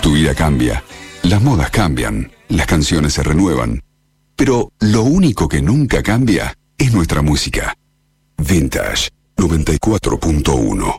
Tu vida cambia, las modas cambian, las canciones se renuevan, pero lo único que nunca cambia es nuestra música. Vintage 94.1.